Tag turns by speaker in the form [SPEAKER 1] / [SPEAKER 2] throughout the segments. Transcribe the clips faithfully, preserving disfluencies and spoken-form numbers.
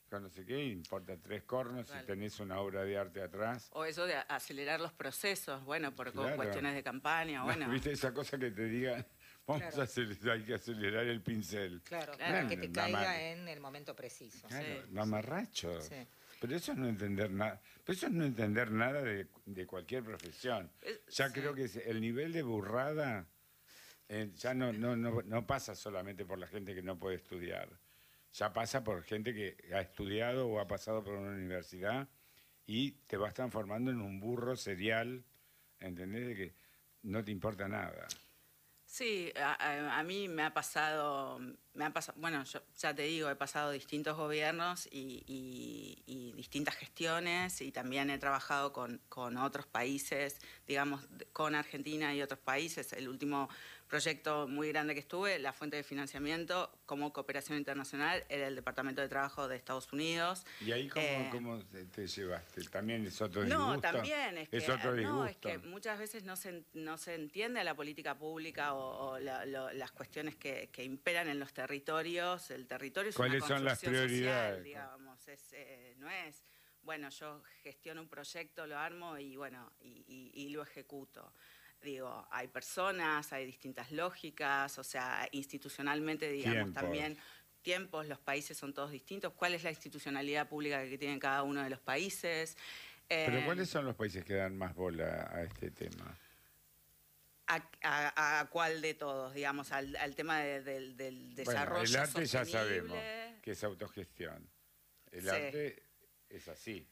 [SPEAKER 1] con no sé qué, importa tres cornos
[SPEAKER 2] Vale.
[SPEAKER 1] si tenés una obra de arte atrás.
[SPEAKER 2] O eso de acelerar los procesos, bueno, por
[SPEAKER 1] Claro.
[SPEAKER 2] cuestiones de campaña, bueno.
[SPEAKER 1] ¿Viste esa cosa que te digan? Vamos
[SPEAKER 3] Claro.
[SPEAKER 1] a acelerar, hay que acelerar el pincel.
[SPEAKER 3] Claro,
[SPEAKER 2] Claro.
[SPEAKER 3] para que te
[SPEAKER 1] Mamá-
[SPEAKER 3] caiga en el momento preciso.
[SPEAKER 1] Claro,
[SPEAKER 2] Sí.
[SPEAKER 1] mamarrachos.
[SPEAKER 3] Sí.
[SPEAKER 1] Pero eso es no entender nada. Pero eso es no entender nada de, de cualquier profesión.
[SPEAKER 2] Es-
[SPEAKER 1] Ya
[SPEAKER 2] sí.
[SPEAKER 1] creo que es- el nivel de burrada eh, ya no, no, no, no pasa solamente por la gente que no puede estudiar. Ya pasa por gente que ha estudiado o ha pasado por una universidad y te vas transformando en un burro serial, ¿entendés? De que no te importa nada.
[SPEAKER 2] Sí, a, a- a mí me ha pasado, me ha pasado, bueno, yo ya te digo, he pasado distintos gobiernos y, y- y distintas gestiones y también he trabajado con, con otros países, digamos, de- con Argentina y otros países. El último proyecto muy grande que estuve, la fuente de financiamiento como cooperación internacional, era el Departamento de Trabajo de Estados Unidos.
[SPEAKER 1] ¿Y ahí cómo,
[SPEAKER 2] Eh,
[SPEAKER 1] cómo te, te llevaste? ¿También es otro disgusto?
[SPEAKER 2] No, también es que,
[SPEAKER 1] ¿Es otro
[SPEAKER 2] no, es
[SPEAKER 1] disgusto?
[SPEAKER 2] que muchas veces no se, no se entiende la política pública o, o la- lo- las cuestiones que, que imperan en los territorios. El territorio es una
[SPEAKER 1] ¿Cuáles son las
[SPEAKER 2] construcción
[SPEAKER 1] prioridades?
[SPEAKER 2] social, digamos, es, eh, no es, bueno, yo gestiono un proyecto, lo armo y bueno, y, y- y lo ejecuto. Digo, hay personas, hay distintas lógicas, o sea, institucionalmente, digamos,
[SPEAKER 1] Tiempos.
[SPEAKER 2] también tiempos, los países son todos distintos. ¿Cuál es la institucionalidad pública que tienen cada uno de los países?
[SPEAKER 1] ¿Pero
[SPEAKER 2] Eh,
[SPEAKER 1] cuáles son los países que dan más bola a este tema?
[SPEAKER 2] ¿A, a- a cuál de todos, digamos, al, al tema de- del- del desarrollo
[SPEAKER 1] Bueno, el arte ya
[SPEAKER 2] sostenible?
[SPEAKER 1] sabemos que es autogestión. El
[SPEAKER 2] Sí.
[SPEAKER 1] arte es así.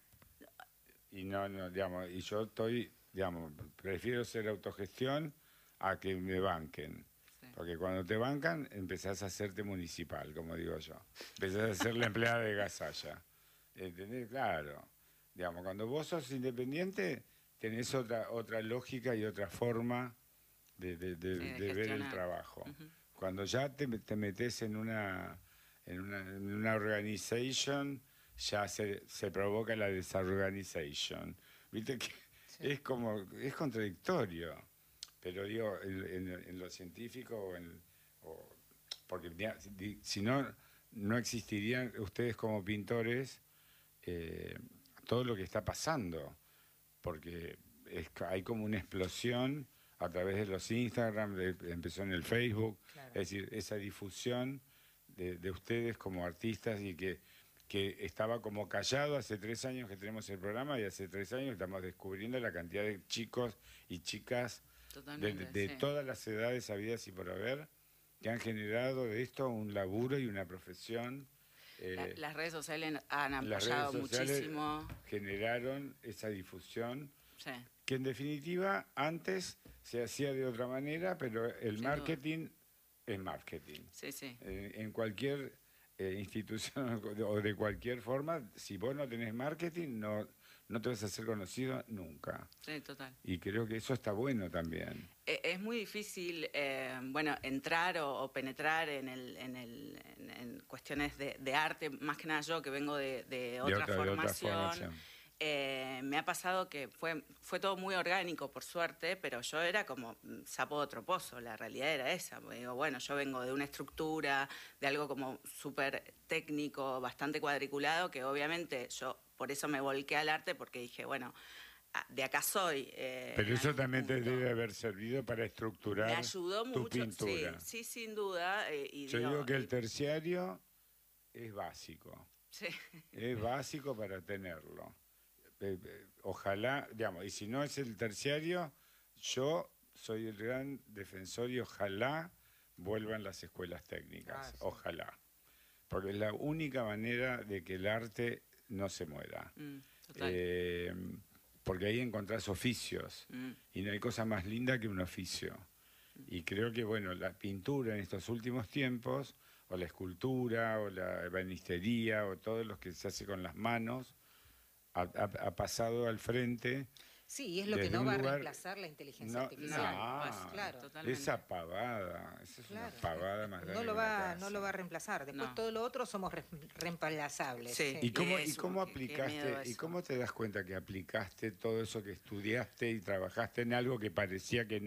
[SPEAKER 1] Y no, no, digamos, y yo estoy, digamos, prefiero ser autogestión a que me banquen.
[SPEAKER 2] Sí.
[SPEAKER 1] Porque cuando te bancan, empezás a hacerte municipal, como digo yo. Empezás a ser la empleada de Gasalla. ¿Entendés? Claro. Digamos, cuando vos sos independiente, tenés otra, otra lógica y otra forma de, de- de-
[SPEAKER 2] Sí, de
[SPEAKER 1] de ver el
[SPEAKER 2] gestionar.
[SPEAKER 1] trabajo.
[SPEAKER 2] Ujú.
[SPEAKER 1] Cuando ya te, te metes en una, en una, en una organization, ya se, se provoca la desorganization. Viste que
[SPEAKER 3] Sí.
[SPEAKER 1] es como, es contradictorio. Pero digo, en, en- en lo científico, o en, o- porque ya, si, si no, no existirían ustedes como pintores eh, todo lo que está pasando. Porque es, hay como una explosión a través de los Instagram, de- empezó en el Facebook,
[SPEAKER 3] Claro.
[SPEAKER 1] es decir, esa difusión de, de ustedes como artistas y que, que estaba como callado hace tres años que tenemos el programa y hace tres años estamos descubriendo la cantidad de chicos y chicas de,
[SPEAKER 2] Totalmente,
[SPEAKER 1] de
[SPEAKER 2] sí.
[SPEAKER 1] todas las edades habidas y por haber que han generado de esto un laburo y una profesión. eh,
[SPEAKER 2] La- las redes sociales han
[SPEAKER 1] las
[SPEAKER 2] apoyado
[SPEAKER 1] redes sociales
[SPEAKER 2] muchísimo.
[SPEAKER 1] generaron esa difusión
[SPEAKER 2] Sí,
[SPEAKER 1] que en definitiva antes se hacía de otra manera, pero el
[SPEAKER 2] Sin
[SPEAKER 1] marketing es marketing.
[SPEAKER 2] sí, sí.
[SPEAKER 1] Eh, en cualquier eh, institución o de cualquier forma, si vos no tenés marketing, no, no te vas a hacer conocido nunca.
[SPEAKER 2] Sí, total.
[SPEAKER 1] Y creo que eso está bueno también.
[SPEAKER 2] E- Es muy difícil, eh, bueno, entrar o, o penetrar en, el, en, el, en, en cuestiones de, de arte, más que nada yo que vengo de, de otra,
[SPEAKER 1] otra- de otra
[SPEAKER 2] formación.
[SPEAKER 1] formación.
[SPEAKER 2] Eh, me ha pasado que fue, fue todo muy orgánico, por suerte, pero yo era como mm, sapo de otro pozo, la realidad era esa. Porque digo, bueno, yo vengo de una estructura, de algo como súper técnico, bastante cuadriculado, que obviamente yo por eso me volqué al arte, porque dije, bueno, ah, de acá soy. eh,
[SPEAKER 1] Pero
[SPEAKER 2] en
[SPEAKER 1] eso
[SPEAKER 2] algún
[SPEAKER 1] también te
[SPEAKER 2] punto.
[SPEAKER 1] debe haber servido para estructurar
[SPEAKER 2] Me ayudó
[SPEAKER 1] tu
[SPEAKER 2] mucho, sí,
[SPEAKER 1] pintura.
[SPEAKER 2] sí, sin duda. eh, y
[SPEAKER 1] Yo
[SPEAKER 2] digo,
[SPEAKER 1] digo que el
[SPEAKER 2] y-
[SPEAKER 1] terciario es básico.
[SPEAKER 2] sí.
[SPEAKER 1] Es básico para tenerlo. Eh, eh, Ojalá, digamos, y si no es el terciario, yo soy el gran defensor y ojalá vuelvan las escuelas técnicas.
[SPEAKER 3] Ah, sí.
[SPEAKER 1] Ojalá. Porque es la única manera de que el arte no se muera.
[SPEAKER 2] Mm, total.
[SPEAKER 1] Eh, porque ahí encontrás oficios.
[SPEAKER 2] Mm.
[SPEAKER 1] Y no hay cosa más linda que un oficio. Y creo que, bueno, la pintura en estos últimos tiempos, o la escultura, o la ebanistería, o todo lo que se hace con las manos, ha, ha- ha pasado al frente.
[SPEAKER 3] Sí, es lo que
[SPEAKER 1] Desde
[SPEAKER 3] no
[SPEAKER 1] un
[SPEAKER 3] va a
[SPEAKER 1] lugar-
[SPEAKER 3] reemplazar la inteligencia
[SPEAKER 1] No,
[SPEAKER 3] artificial.
[SPEAKER 1] no,
[SPEAKER 2] pues,
[SPEAKER 3] claro.
[SPEAKER 2] totalmente.
[SPEAKER 1] esa pavada, esa es
[SPEAKER 3] Claro.
[SPEAKER 1] una pavada más grande
[SPEAKER 3] No lo
[SPEAKER 1] que una
[SPEAKER 3] va,
[SPEAKER 1] casa.
[SPEAKER 3] no lo va a reemplazar. Después
[SPEAKER 2] No.
[SPEAKER 3] todo lo otro somos re- reemplazables.
[SPEAKER 2] Sí.
[SPEAKER 1] ¿Y cómo, y
[SPEAKER 2] Eso,
[SPEAKER 1] cómo
[SPEAKER 2] qué- qué miedo
[SPEAKER 1] aplicaste, y
[SPEAKER 2] eso.
[SPEAKER 1] cómo te das cuenta que aplicaste todo eso que estudiaste y trabajaste en algo que parecía que no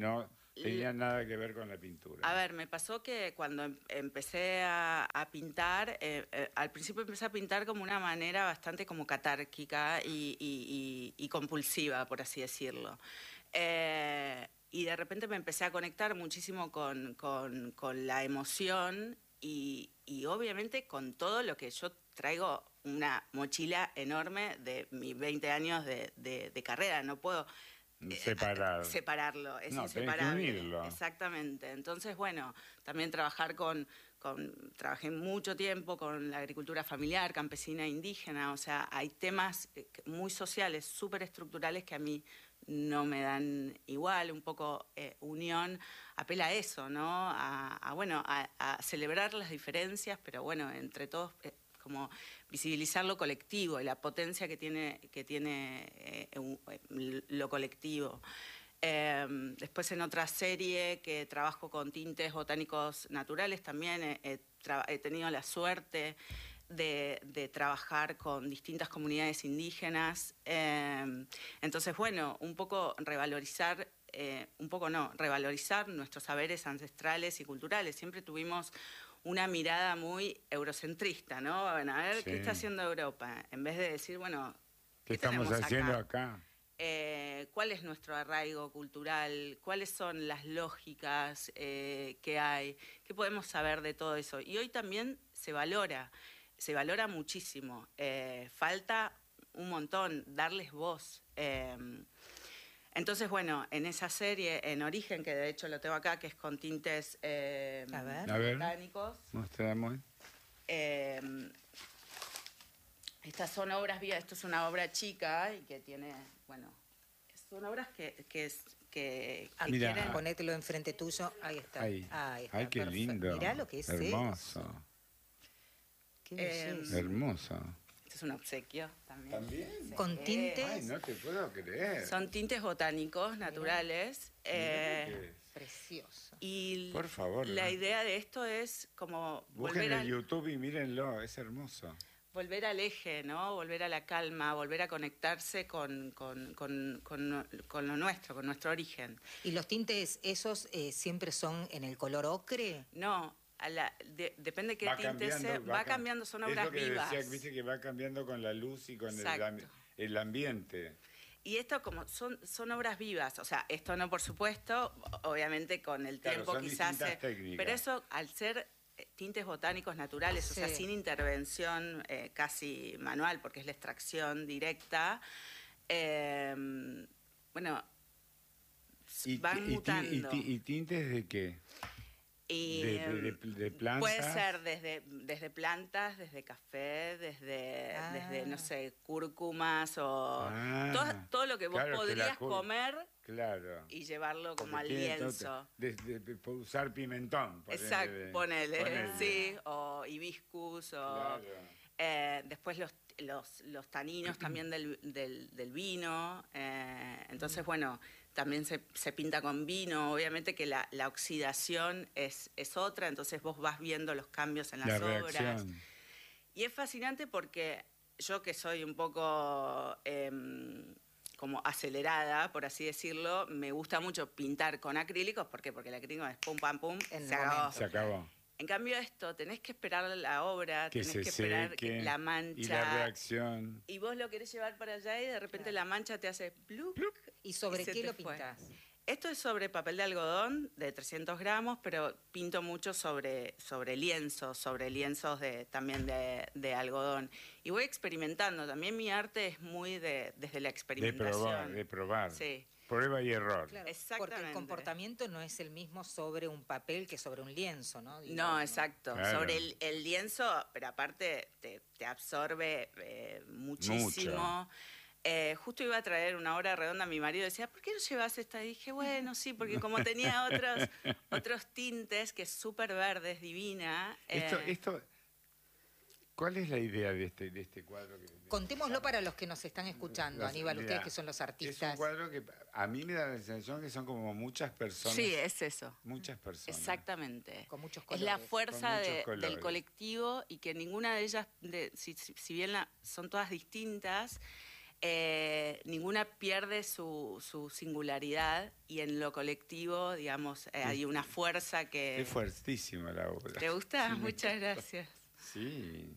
[SPEAKER 1] tenía nada que ver con la pintura.
[SPEAKER 2] A ver, me pasó que cuando em- empecé a, a pintar, eh, eh, al principio empecé a pintar como una manera bastante como catárquica y, y- y- y compulsiva, por así decirlo. Eh, y de repente me empecé a conectar muchísimo con, con- con la emoción y, y obviamente con todo lo que yo traigo, una mochila enorme de mis veinte años de, de- de carrera. No puedo
[SPEAKER 1] Separar.
[SPEAKER 2] separarlo, es
[SPEAKER 1] No, tenés que
[SPEAKER 2] inseparable.
[SPEAKER 1] unirlo.
[SPEAKER 2] Exactamente. Entonces, bueno, también trabajar con, con, trabajé mucho tiempo con la agricultura familiar, campesina, indígena, o sea, hay temas eh, que- muy sociales, súper estructurales que a mí no me dan igual, un poco eh, unión, apela a eso, ¿no? A, a, bueno, a, a celebrar las diferencias, pero bueno, entre todos, eh, como visibilizar lo colectivo y la potencia que tiene, que tiene eh, un- eh, lo colectivo. Eh, después en otra serie que trabajo con tintes botánicos naturales también he, he tra- he tenido la suerte de, de trabajar con distintas comunidades indígenas. Eh, entonces, bueno, un poco revalorizar, eh, un poco no, revalorizar nuestros saberes ancestrales y culturales. Siempre tuvimos una mirada muy eurocentrista, ¿no? Bueno, a ver,
[SPEAKER 1] Sí.
[SPEAKER 2] ¿qué está haciendo Europa? En vez de decir, bueno,
[SPEAKER 1] ¿Qué
[SPEAKER 2] ¿qué
[SPEAKER 1] estamos
[SPEAKER 2] tenemos
[SPEAKER 1] haciendo
[SPEAKER 2] acá?
[SPEAKER 1] acá?
[SPEAKER 2] Eh, ¿Cuál es nuestro arraigo cultural? ¿Cuáles son las lógicas eh, que hay? ¿Qué podemos saber de todo eso? Y hoy también se valora, se valora muchísimo. Eh, falta un montón, darles voz. Eh, entonces, bueno, en esa serie, en Origen, que de hecho lo tengo acá, que es con tintes eh,
[SPEAKER 3] A ver.
[SPEAKER 1] A ver.
[SPEAKER 2] botánicos,
[SPEAKER 1] Mostramos.
[SPEAKER 2] eh, estas son obras vivas, esto es una obra chica y que tiene, bueno, son obras que, que, es- que, que
[SPEAKER 3] Ah,
[SPEAKER 1] Mira.
[SPEAKER 2] quieren...
[SPEAKER 3] Ponételo enfrente tuyo. Ahí está.
[SPEAKER 1] Ahí.
[SPEAKER 3] Ahí está,
[SPEAKER 1] Ay, qué
[SPEAKER 3] perfecto.
[SPEAKER 1] lindo.
[SPEAKER 3] Mirá lo que es
[SPEAKER 1] Hermoso.
[SPEAKER 3] eso. Qué
[SPEAKER 2] Eh,
[SPEAKER 3] belleza.
[SPEAKER 1] Hermoso.
[SPEAKER 2] Este es un obsequio también.
[SPEAKER 1] ¿También?
[SPEAKER 3] Con
[SPEAKER 2] Sí.
[SPEAKER 3] tintes.
[SPEAKER 1] Ay, no te puedo creer.
[SPEAKER 2] Son tintes botánicos naturales.
[SPEAKER 1] Mirá
[SPEAKER 2] eh,
[SPEAKER 1] lo que es.
[SPEAKER 3] Precioso.
[SPEAKER 2] y
[SPEAKER 1] Por favor,
[SPEAKER 2] la
[SPEAKER 1] ¿no?
[SPEAKER 2] idea de esto es como
[SPEAKER 1] Busquen
[SPEAKER 2] volver
[SPEAKER 1] en
[SPEAKER 2] al,
[SPEAKER 1] YouTube y mírenlo, es hermoso.
[SPEAKER 2] volver al eje, ¿no? Volver a la calma, volver a conectarse con, con, con, con, con lo nuestro, con nuestro origen.
[SPEAKER 3] ¿Y los tintes esos eh, siempre son en el color ocre?
[SPEAKER 2] No, a la- de- depende qué
[SPEAKER 1] Va
[SPEAKER 2] tinte
[SPEAKER 1] cambiando,
[SPEAKER 2] sea, va,
[SPEAKER 1] cam-
[SPEAKER 2] cambiando, son
[SPEAKER 1] es
[SPEAKER 2] obras
[SPEAKER 1] lo que
[SPEAKER 2] vivas.
[SPEAKER 1] decía, viste que va cambiando con la luz y con el,
[SPEAKER 2] Exacto.
[SPEAKER 1] am- el ambiente.
[SPEAKER 2] Y esto como son, son obras vivas, o sea, esto no por supuesto, obviamente con el
[SPEAKER 1] Claro,
[SPEAKER 2] tiempo
[SPEAKER 1] son
[SPEAKER 2] quizás,
[SPEAKER 1] distintas
[SPEAKER 2] se-
[SPEAKER 1] técnicas.
[SPEAKER 2] pero eso al ser eh, tintes botánicos naturales, o sea,
[SPEAKER 3] Sí.
[SPEAKER 2] sin intervención eh, casi manual, porque es la extracción directa, eh, bueno,
[SPEAKER 1] ¿Y,
[SPEAKER 2] van
[SPEAKER 1] ti- y ti-
[SPEAKER 2] mutando.
[SPEAKER 1] y ti- y tintes de qué?
[SPEAKER 2] Y,
[SPEAKER 1] de- de- de-
[SPEAKER 2] em,
[SPEAKER 1] de plantas?
[SPEAKER 2] Puede ser desde, desde plantas, desde café, desde,
[SPEAKER 3] Ah.
[SPEAKER 2] desde no sé, cúrcumas o
[SPEAKER 1] Ah,
[SPEAKER 2] todo, todo lo que vos
[SPEAKER 1] claro, que la
[SPEAKER 2] podrías
[SPEAKER 1] cur-
[SPEAKER 2] comer
[SPEAKER 1] Claro.
[SPEAKER 2] y llevarlo como
[SPEAKER 1] Porque
[SPEAKER 2] al
[SPEAKER 1] tiene todo-
[SPEAKER 2] lienzo.
[SPEAKER 1] de- de- de- por usar pimentón. ponele,
[SPEAKER 2] Exacto,
[SPEAKER 1] de-
[SPEAKER 2] ponele,
[SPEAKER 1] ponele.
[SPEAKER 2] sí, o hibiscus, o
[SPEAKER 1] Claro.
[SPEAKER 2] eh, después los, los, los taninos también del, del, del vino. eh, entonces, bueno, también se, se pinta con vino. Obviamente que la, la oxidación es, es otra, entonces vos vas viendo los cambios en las
[SPEAKER 1] La
[SPEAKER 2] obras.
[SPEAKER 1] reacción.
[SPEAKER 2] Y es fascinante porque yo que soy un poco em, como acelerada, por así decirlo, me gusta mucho pintar con acrílicos. ¿Por qué? Porque el acrílico es pum, pam, pum,
[SPEAKER 3] En
[SPEAKER 2] se
[SPEAKER 3] el
[SPEAKER 2] acabó.
[SPEAKER 3] momento.
[SPEAKER 1] Se acabó.
[SPEAKER 2] En cambio esto, tenés que esperar la obra,
[SPEAKER 1] Que
[SPEAKER 2] tenés
[SPEAKER 1] se
[SPEAKER 2] que esperar
[SPEAKER 1] seque.
[SPEAKER 2] que la mancha...
[SPEAKER 1] Y la reacción.
[SPEAKER 2] y vos lo querés llevar para allá y de repente
[SPEAKER 3] Claro.
[SPEAKER 2] la mancha te hace blup.
[SPEAKER 3] ¿Y sobre
[SPEAKER 2] Y se
[SPEAKER 3] qué
[SPEAKER 2] te
[SPEAKER 3] lo
[SPEAKER 2] fue.
[SPEAKER 3] pintás?
[SPEAKER 2] Esto es sobre papel de algodón de trescientos gramos, pero pinto mucho sobre, sobre lienzos, sobre lienzos de, también de, de algodón. Y voy experimentando. También mi arte es muy de, desde la
[SPEAKER 1] De
[SPEAKER 2] experimentación.
[SPEAKER 1] probar, de probar.
[SPEAKER 2] Sí.
[SPEAKER 1] Prueba y error.
[SPEAKER 3] Claro, porque
[SPEAKER 2] Exactamente.
[SPEAKER 3] el comportamiento no es el mismo sobre un papel que sobre un lienzo, ¿no? Digo,
[SPEAKER 2] No, exacto.
[SPEAKER 1] Claro.
[SPEAKER 2] Sobre el, el lienzo, pero aparte te, te absorbe eh, muchísimo.
[SPEAKER 1] Mucho.
[SPEAKER 2] Eh, justo iba a traer una hora redonda, mi marido decía, ¿por qué no llevas esta? Y dije, bueno, sí, porque como tenía otros, otros tintes, que es súper verde, es divina.
[SPEAKER 1] Esto,
[SPEAKER 2] eh,
[SPEAKER 1] esto, ¿cuál es la idea de este, de este cuadro? Que,
[SPEAKER 3] Contémoslo para los que nos están escuchando,
[SPEAKER 1] Los-
[SPEAKER 3] Aníbal,
[SPEAKER 1] mira,
[SPEAKER 3] ustedes que son los
[SPEAKER 1] Es un
[SPEAKER 3] artistas.
[SPEAKER 1] cuadro que a mí me da la sensación que son como muchas personas.
[SPEAKER 2] sí, es eso.
[SPEAKER 1] Muchas personas.
[SPEAKER 2] Exactamente.
[SPEAKER 3] Con muchos
[SPEAKER 2] Es
[SPEAKER 3] colores.
[SPEAKER 2] la
[SPEAKER 1] Con
[SPEAKER 2] fuerza
[SPEAKER 1] muchos
[SPEAKER 2] de-
[SPEAKER 1] colores.
[SPEAKER 2] del colectivo y que ninguna de ellas, de- si, si- si bien la- son todas distintas, eh, ninguna pierde su, su singularidad y en lo colectivo, digamos, eh, hay una fuerza que...
[SPEAKER 1] Es fuertísima la obra.
[SPEAKER 2] ¿Te gusta?
[SPEAKER 1] Sí, me
[SPEAKER 2] Muchas
[SPEAKER 1] encanta.
[SPEAKER 2] gracias.
[SPEAKER 1] Sí.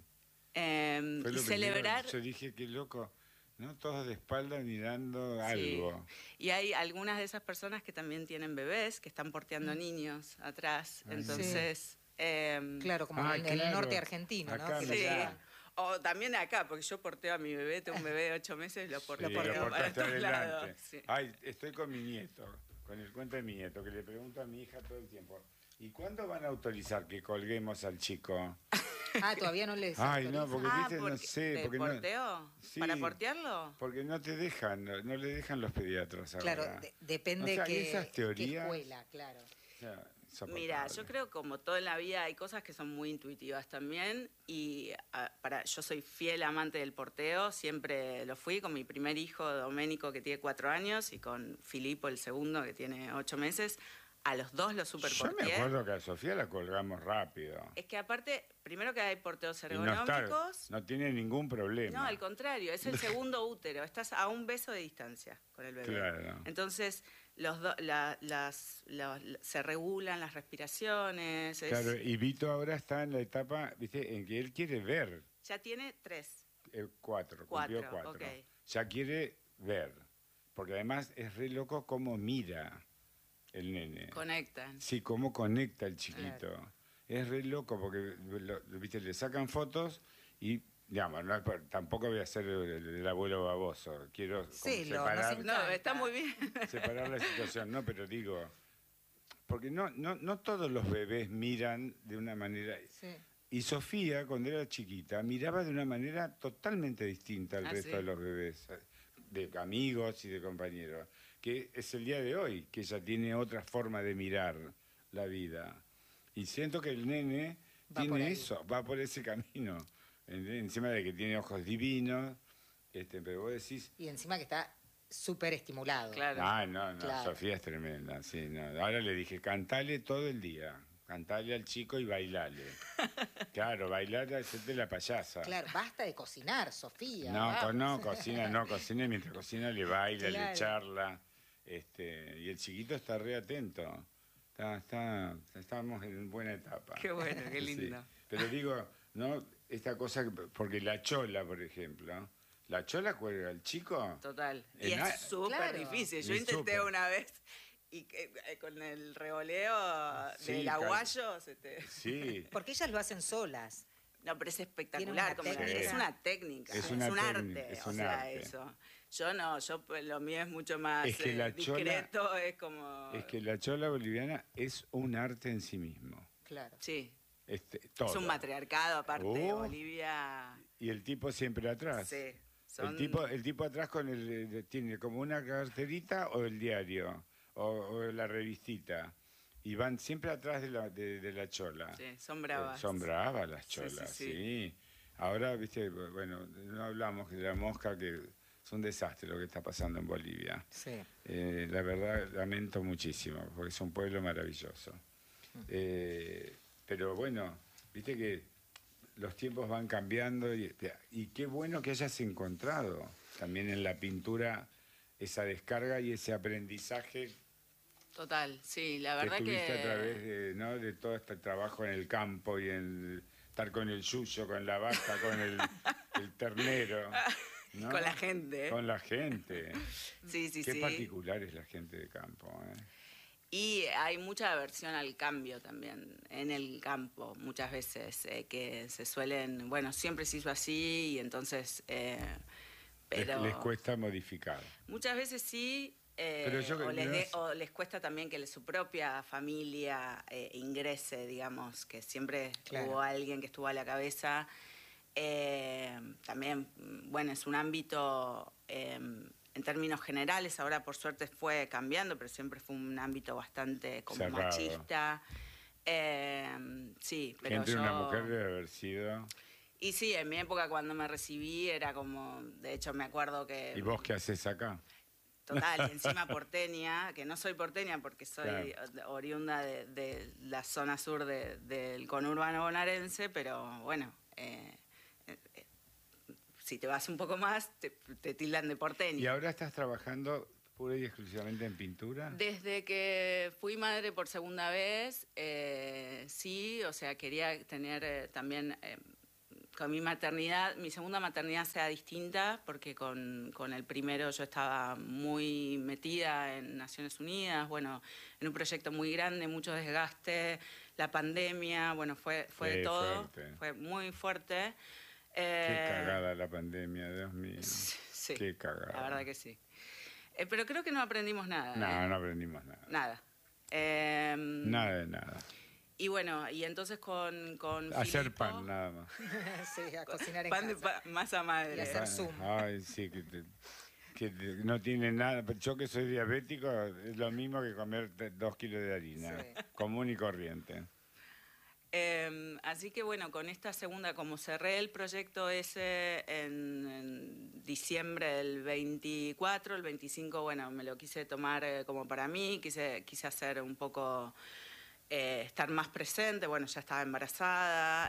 [SPEAKER 2] Eh,
[SPEAKER 1] Fue
[SPEAKER 2] y
[SPEAKER 1] lo
[SPEAKER 2] celebrar...
[SPEAKER 1] primero. Yo dije, qué loco, ¿no? Todos de espalda mirando
[SPEAKER 2] Sí.
[SPEAKER 1] algo.
[SPEAKER 2] Y hay algunas de esas personas que también tienen bebés, que están porteando niños atrás.
[SPEAKER 1] Ay,
[SPEAKER 2] Entonces... eh,
[SPEAKER 3] Claro, como
[SPEAKER 1] Ah,
[SPEAKER 3] en el
[SPEAKER 1] claro.
[SPEAKER 3] norte argentino, ¿no?
[SPEAKER 1] Acá,
[SPEAKER 3] Que
[SPEAKER 2] sí.
[SPEAKER 3] allá-
[SPEAKER 2] O también acá, porque yo porteo a mi bebé, tengo un bebé de ocho meses, lo porteo,
[SPEAKER 1] Sí,
[SPEAKER 2] para
[SPEAKER 1] lo portaste
[SPEAKER 2] estos
[SPEAKER 1] adelante.
[SPEAKER 2] lados. Sí.
[SPEAKER 1] Ay, estoy con mi nieto, con el cuento de mi nieto, que le pregunto a mi hija todo el tiempo, ¿y cuándo van a autorizar que colguemos al chico?
[SPEAKER 3] Ah, todavía no les
[SPEAKER 1] Ay, no,
[SPEAKER 3] autoriza.
[SPEAKER 1] porque
[SPEAKER 2] Ah,
[SPEAKER 1] viste, no
[SPEAKER 2] porque-
[SPEAKER 1] sé,
[SPEAKER 2] ¿de
[SPEAKER 1] porque no,
[SPEAKER 2] porteo?
[SPEAKER 1] Sí.
[SPEAKER 2] ¿Para portearlo?
[SPEAKER 1] porque no te dejan, no, no le dejan los pediatras ahora.
[SPEAKER 3] Claro, de- depende
[SPEAKER 1] O sea,
[SPEAKER 3] qué,
[SPEAKER 1] esas
[SPEAKER 3] qué
[SPEAKER 1] teorías-
[SPEAKER 3] escuela, claro.
[SPEAKER 1] O sea,
[SPEAKER 2] Mira,
[SPEAKER 1] insoportable.
[SPEAKER 2] yo creo como todo en la vida hay cosas que son muy intuitivas también y ah, para yo soy fiel amante del porteo, siempre lo fui con mi primer hijo Doménico que tiene cuatro años y con Filipo el segundo que tiene ocho meses. A los dos los super
[SPEAKER 1] Yo me
[SPEAKER 2] porteé.
[SPEAKER 1] acuerdo que a Sofía la colgamos rápido.
[SPEAKER 2] Es que aparte, primero que hay porteos
[SPEAKER 1] Y no, está-
[SPEAKER 2] ergonómicos.
[SPEAKER 1] no tiene ningún problema.
[SPEAKER 2] No, al contrario, es el segundo útero. Estás a un beso de distancia con el bebé.
[SPEAKER 1] Claro.
[SPEAKER 2] Entonces, los do- la- las, los- se regulan las respiraciones. es-
[SPEAKER 1] Claro, y Vito ahora está en la etapa, viste, en que él quiere ver.
[SPEAKER 2] Ya tiene tres.
[SPEAKER 1] Eh, cuatro,
[SPEAKER 2] Cuatro,
[SPEAKER 1] cumplió cuatro.
[SPEAKER 2] ok.
[SPEAKER 1] Ya quiere ver. Porque además es re loco cómo mira el nene.
[SPEAKER 2] Conectan.
[SPEAKER 1] Sí, cómo conecta el chiquito. Es re loco porque lo- viste, le sacan fotos y, digamos, no, tampoco voy a ser el, el abuelo baboso. Quiero como
[SPEAKER 3] Sí, lo-
[SPEAKER 1] separar,
[SPEAKER 3] no
[SPEAKER 2] No,
[SPEAKER 3] encanta.
[SPEAKER 2] está muy bien.
[SPEAKER 1] separar la situación. No, pero digo, porque no, no, no todos los bebés miran de una manera...
[SPEAKER 3] Sí.
[SPEAKER 1] Y Sofía, cuando era chiquita, miraba de una manera totalmente distinta al
[SPEAKER 2] Ah,
[SPEAKER 1] resto
[SPEAKER 2] ¿sí?
[SPEAKER 1] de los bebés, de amigos y de compañeros, que es el día de hoy, que ella tiene otra forma de mirar la vida. Y siento que el nene
[SPEAKER 3] Va por
[SPEAKER 1] tiene
[SPEAKER 3] ahí.
[SPEAKER 1] eso, va por ese camino, ¿entendés? Encima de que tiene ojos divinos, este, pero vos decís,
[SPEAKER 3] Y encima que está súper estimulado.
[SPEAKER 2] Claro.
[SPEAKER 1] ah, no, no,
[SPEAKER 3] Claro.
[SPEAKER 1] Sofía es tremenda, sí, no. Ahora le dije, cantale todo el día, cantale al chico y bailale. Claro, bailar, hacerte la payasa.
[SPEAKER 3] Claro, basta de cocinar, Sofía.
[SPEAKER 1] No, co-
[SPEAKER 3] vamos.
[SPEAKER 1] no, cocina, no, cocina y mientras cocina le baila,
[SPEAKER 3] Claro.
[SPEAKER 1] le charla. Este, y el chiquito está re atento. Está, está, estamos en buena etapa.
[SPEAKER 2] Qué bueno, qué
[SPEAKER 1] Sí.
[SPEAKER 2] lindo.
[SPEAKER 1] Pero digo, ¿no? Esta cosa, que- porque la chola, por ejemplo, la chola cuelga al chico.
[SPEAKER 2] Total. Y
[SPEAKER 1] En a-
[SPEAKER 2] es súper
[SPEAKER 3] Claro.
[SPEAKER 2] difícil. Yo
[SPEAKER 1] Y
[SPEAKER 2] intenté
[SPEAKER 1] súper.
[SPEAKER 2] una vez y que, eh, con el revoleo
[SPEAKER 1] Sí,
[SPEAKER 2] del
[SPEAKER 1] cal-
[SPEAKER 2] aguayo se te...
[SPEAKER 1] Sí.
[SPEAKER 3] Porque ellas lo hacen solas.
[SPEAKER 2] No, pero es
[SPEAKER 3] Tiene
[SPEAKER 2] espectacular.
[SPEAKER 3] una
[SPEAKER 2] Como la-
[SPEAKER 3] técnica.
[SPEAKER 2] es una técnica.
[SPEAKER 1] Es
[SPEAKER 2] Es,
[SPEAKER 1] una
[SPEAKER 2] un
[SPEAKER 1] técnica,
[SPEAKER 2] arte.
[SPEAKER 1] es
[SPEAKER 2] o
[SPEAKER 1] un
[SPEAKER 2] sea,
[SPEAKER 1] arte.
[SPEAKER 2] eso. Yo no, yo pues, lo mío es mucho más
[SPEAKER 1] Es que
[SPEAKER 2] eh,
[SPEAKER 1] la chola-
[SPEAKER 2] discreto. Es como.
[SPEAKER 1] Es que la chola boliviana es un arte en sí mismo.
[SPEAKER 3] Claro.
[SPEAKER 2] Sí.
[SPEAKER 1] Este, todo.
[SPEAKER 2] Es un matriarcado aparte.
[SPEAKER 1] Oh.
[SPEAKER 2] Bolivia.
[SPEAKER 1] Y el tipo siempre atrás.
[SPEAKER 2] Sí. Son-
[SPEAKER 1] El tipo, el tipo atrás con el eh, tiene como una carterita o el diario o, o la revistita y van siempre atrás de la, de, de la chola.
[SPEAKER 2] Sí, son
[SPEAKER 1] Eh,
[SPEAKER 2] bravas.
[SPEAKER 1] son bravas las
[SPEAKER 2] Sí,
[SPEAKER 1] cholas,
[SPEAKER 2] sí,
[SPEAKER 1] sí,
[SPEAKER 2] sí.
[SPEAKER 1] Ahora, viste, bueno, no hablamos de la mosca, que es un desastre lo que está pasando en Bolivia.
[SPEAKER 3] Sí.
[SPEAKER 1] Eh, la verdad, lamento muchísimo, porque es un pueblo maravilloso. Eh, pero bueno, viste que los tiempos van cambiando y, y qué bueno que hayas encontrado también en la pintura esa descarga y ese aprendizaje
[SPEAKER 2] Total, sí, la
[SPEAKER 1] que
[SPEAKER 2] verdad que.
[SPEAKER 1] tuviste a través de, ¿no? de todo este trabajo en el campo y en estar con el yuyo, con la vaca, con el, el ternero. ¿no?
[SPEAKER 2] Con la gente.
[SPEAKER 1] Con la gente.
[SPEAKER 2] Sí, sí,
[SPEAKER 1] Qué
[SPEAKER 2] sí.
[SPEAKER 1] particular es la gente de campo. ¿eh?
[SPEAKER 2] Y hay mucha aversión al cambio también en el campo, muchas veces, eh, que se suelen, bueno, siempre se hizo así y entonces, eh,
[SPEAKER 1] Les-
[SPEAKER 2] pero
[SPEAKER 1] Les, cuesta modificar.
[SPEAKER 2] muchas veces sí, eh,
[SPEAKER 1] Pero yo que
[SPEAKER 2] o, les
[SPEAKER 1] no
[SPEAKER 2] de-
[SPEAKER 1] es-
[SPEAKER 2] o les cuesta también que su propia familia eh, ingrese, digamos, que siempre
[SPEAKER 3] Claro.
[SPEAKER 2] hubo alguien que estuvo a la cabeza. Eh, también, bueno, es un ámbito... eh, en términos generales, ahora por suerte fue cambiando, pero siempre fue un ámbito bastante como
[SPEAKER 1] Cerrado.
[SPEAKER 2] machista. Eh, sí, pero
[SPEAKER 1] Gente,
[SPEAKER 2] yo...
[SPEAKER 1] una mujer debe haber sido.
[SPEAKER 2] Y sí, en mi época cuando me recibí era como... De hecho, me acuerdo que...
[SPEAKER 1] ¿Y vos qué haces acá?
[SPEAKER 2] Total, y encima porteña, que no soy porteña porque soy
[SPEAKER 1] Claro.
[SPEAKER 2] oriunda de, de la zona sur de- del conurbano bonaerense, pero bueno... eh, si te vas un poco más, te, te tildan de porteño.
[SPEAKER 1] ¿Y ahora estás trabajando pura y exclusivamente en pintura?
[SPEAKER 2] Desde que fui madre por segunda vez, eh, sí, o sea, quería tener eh, también... Eh, con mi maternidad, mi segunda maternidad sea distinta, porque con, con el primero yo estaba muy metida en Naciones Unidas, bueno, en un proyecto muy grande, mucho desgaste, la pandemia, bueno, fue, fue
[SPEAKER 1] Sí,
[SPEAKER 2] de todo,
[SPEAKER 1] fuerte.
[SPEAKER 2] fue muy fuerte.
[SPEAKER 1] Qué
[SPEAKER 2] Eh,
[SPEAKER 1] cagada la pandemia, Dios mío.
[SPEAKER 2] Sí,
[SPEAKER 1] Qué cagada.
[SPEAKER 2] la verdad que sí. Eh, pero creo que no aprendimos nada.
[SPEAKER 1] No,
[SPEAKER 2] ¿eh?
[SPEAKER 1] no aprendimos nada.
[SPEAKER 2] Nada. Eh,
[SPEAKER 1] Nada de nada.
[SPEAKER 2] Y bueno, y entonces con, con
[SPEAKER 1] Hacer
[SPEAKER 2] Filipo,
[SPEAKER 1] pan, nada más.
[SPEAKER 3] Sí, a cocinar en
[SPEAKER 2] pan de
[SPEAKER 3] casa.
[SPEAKER 2] pa- masa madre.
[SPEAKER 3] Y hacer Zoom.
[SPEAKER 1] Ay, sí, que, te- que te- no tiene nada. Yo que soy diabético, es lo mismo que comer te- dos kilos de harina,
[SPEAKER 3] Sí.
[SPEAKER 1] común y corriente.
[SPEAKER 2] Eh, así que bueno, con esta segunda, como cerré el proyecto ese en, en diciembre del veinticuatro, el veinticinco, bueno, me lo quise tomar eh, como para mí, quise, quise hacer un poco, eh, estar más presente, bueno, ya estaba embarazada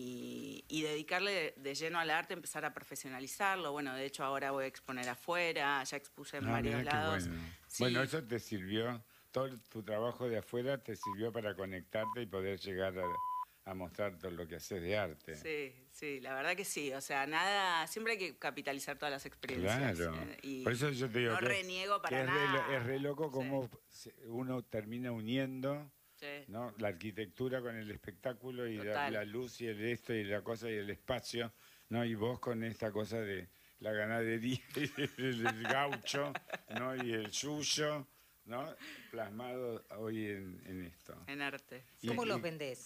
[SPEAKER 2] y, y dedicarle de, de lleno al arte, empezar a profesionalizarlo. Bueno, de hecho ahora voy a exponer afuera, ya expuse en
[SPEAKER 1] Ah,
[SPEAKER 2] varios
[SPEAKER 1] mirá qué
[SPEAKER 2] lados.
[SPEAKER 1] bueno.
[SPEAKER 2] Sí.
[SPEAKER 1] Bueno, eso te sirvió, todo tu trabajo de afuera te sirvió para conectarte y poder llegar a, a mostrar todo lo que haces de arte.
[SPEAKER 2] Sí, sí, la verdad que sí. O sea, nada, siempre hay que capitalizar todas las experiencias.
[SPEAKER 1] Claro.
[SPEAKER 2] eh, y
[SPEAKER 1] Por eso yo te digo
[SPEAKER 2] no
[SPEAKER 1] que,
[SPEAKER 2] reniego para
[SPEAKER 1] que es, re,
[SPEAKER 2] nada.
[SPEAKER 1] lo- es re loco
[SPEAKER 2] Sí,
[SPEAKER 1] cómo se- uno termina uniendo,
[SPEAKER 2] sí.
[SPEAKER 1] ¿no? La arquitectura con el espectáculo y la,
[SPEAKER 2] Total.
[SPEAKER 1] la luz y el esto y la cosa y el espacio, ¿no? Y vos con esta cosa de la ganadería y el, el gaucho, ¿no? Y el suyo, ¿no? Plasmado hoy en, en esto.
[SPEAKER 2] En arte.
[SPEAKER 1] Y-
[SPEAKER 3] ¿Cómo
[SPEAKER 1] y-
[SPEAKER 3] los vendés?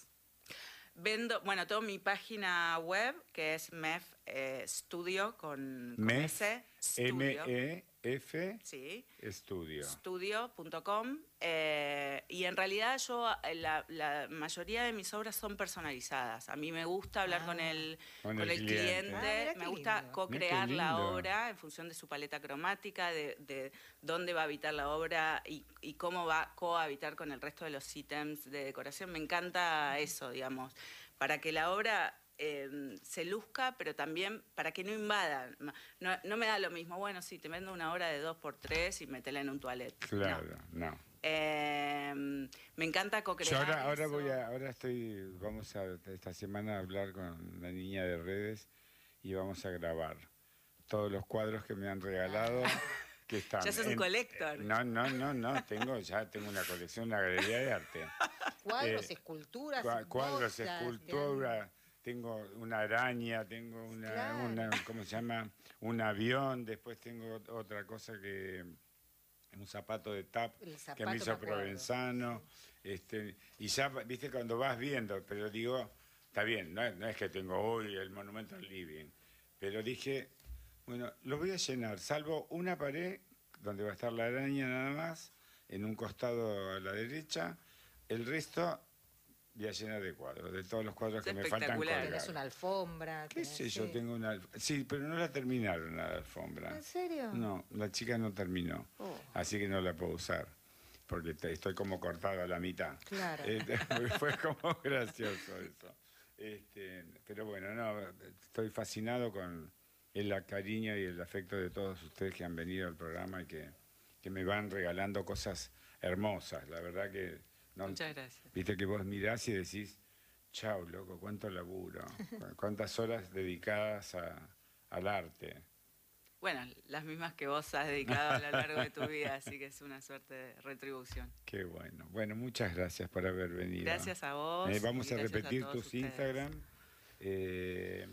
[SPEAKER 2] Vendo, bueno, tengo mi página web, que es M E F eh, Studio, con, con
[SPEAKER 1] M E F,
[SPEAKER 2] S,
[SPEAKER 1] M
[SPEAKER 2] Studio.
[SPEAKER 1] E F
[SPEAKER 2] Sí.
[SPEAKER 1] Estudio.
[SPEAKER 2] Studio punto com eh, y en realidad yo eh, la, la mayoría de mis obras son personalizadas. A mí me gusta hablar
[SPEAKER 3] Ah.
[SPEAKER 2] con el,
[SPEAKER 1] Con
[SPEAKER 2] con
[SPEAKER 1] el
[SPEAKER 2] el
[SPEAKER 1] cliente.
[SPEAKER 2] cliente,
[SPEAKER 3] Ah, mirá qué
[SPEAKER 2] me gusta
[SPEAKER 3] lindo.
[SPEAKER 2] co-crear
[SPEAKER 1] Mirá qué
[SPEAKER 2] la
[SPEAKER 1] lindo.
[SPEAKER 2] obra en función de su paleta cromática, de, de dónde va a habitar la obra y, y cómo va a cohabitar con el resto de los ítems de decoración. Me encanta eso, digamos, para que la obra eh, se luzca, pero también para que no invada. No, no me da lo mismo, bueno, sí, te vendo una obra de dos por tres y metela en un toilet. No.
[SPEAKER 1] Claro, no.
[SPEAKER 2] Eh, me encanta co-crear.
[SPEAKER 1] Yo ahora, ahora
[SPEAKER 2] eso.
[SPEAKER 1] voy a, ahora estoy, vamos a esta semana a hablar con la niña de redes y vamos a grabar todos los cuadros que me han regalado. Que están
[SPEAKER 2] Ya sos un
[SPEAKER 1] en-
[SPEAKER 2] collector.
[SPEAKER 1] No, no, no, no, tengo, ya tengo una colección, una galería de arte.
[SPEAKER 3] Cuadros,
[SPEAKER 1] Eh,
[SPEAKER 3] esculturas,
[SPEAKER 1] Cua- Cuadros,
[SPEAKER 3] boxas,
[SPEAKER 1] escultura, tengo una araña, tengo una,
[SPEAKER 3] Claro.
[SPEAKER 1] una, ¿cómo se llama? Un avión, después tengo otra cosa que, un zapato de tap
[SPEAKER 3] El
[SPEAKER 1] que
[SPEAKER 3] zapato,
[SPEAKER 1] me
[SPEAKER 3] me
[SPEAKER 1] hizo
[SPEAKER 3] acuerdo.
[SPEAKER 1] Provenzano, este, y ya, viste, cuando vas viendo, pero digo, está bien, no es, no es que tengo hoy el monumento al living, pero dije, bueno, lo voy a llenar, salvo una pared donde va a estar la araña nada más, en un costado a la derecha, el resto voy a llenar de cuadros, de todos los cuadros
[SPEAKER 2] Es
[SPEAKER 1] que me faltan
[SPEAKER 2] espectacular.
[SPEAKER 1] colgar.
[SPEAKER 3] Tenés una alfombra.
[SPEAKER 1] ¿Qué
[SPEAKER 3] tenés-
[SPEAKER 1] sé yo?
[SPEAKER 3] sí.
[SPEAKER 1] Tengo una... alf- Sí, pero no la terminaron la alfombra.
[SPEAKER 3] ¿En serio?
[SPEAKER 1] No, la chica no terminó,
[SPEAKER 3] Oh.
[SPEAKER 1] así que no la puedo usar, porque te- estoy como cortado a la mitad.
[SPEAKER 3] Claro.
[SPEAKER 1] Este, fue como gracioso eso. Este, pero bueno, no, estoy fascinado con el cariño y el afecto de todos ustedes que han venido al programa y que, que me van regalando cosas hermosas. La verdad que... no-
[SPEAKER 2] Muchas gracias.
[SPEAKER 1] Viste que vos mirás y decís, chau, loco, cuánto laburo, cu- cuántas horas dedicadas a- al arte.
[SPEAKER 2] Bueno, las mismas que vos has dedicado a lo largo de tu vida, así que es una suerte de retribución.
[SPEAKER 1] Qué bueno. Bueno, muchas gracias por haber venido.
[SPEAKER 2] Gracias a vos.
[SPEAKER 1] Eh, vamos
[SPEAKER 2] y
[SPEAKER 1] a
[SPEAKER 2] gracias
[SPEAKER 1] repetir
[SPEAKER 2] todos
[SPEAKER 1] tus
[SPEAKER 2] ustedes.
[SPEAKER 1] Instagram. Eh,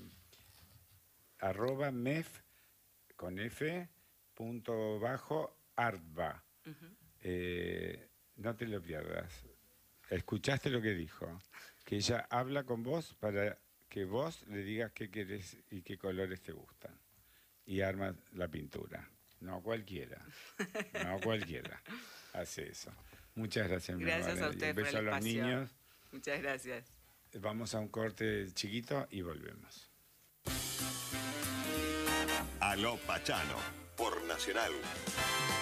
[SPEAKER 1] arroba mef con f punto bajo artba.
[SPEAKER 2] Ujú.
[SPEAKER 1] Eh, no te lo pierdas. Escuchaste lo que dijo. Que ella habla con vos para que vos le digas qué querés y qué colores te gustan. Y arma la pintura. No cualquiera. No cualquiera. Hace eso. Muchas gracias, mi
[SPEAKER 2] Gracias
[SPEAKER 1] amor.
[SPEAKER 2] a
[SPEAKER 1] Y
[SPEAKER 2] ustedes
[SPEAKER 1] un
[SPEAKER 2] por
[SPEAKER 1] beso
[SPEAKER 2] el
[SPEAKER 1] a los
[SPEAKER 2] espacio.
[SPEAKER 1] niños.
[SPEAKER 2] Muchas gracias.
[SPEAKER 1] Vamos a un corte chiquito y volvemos.
[SPEAKER 4] Aló Pachano, por Nacional.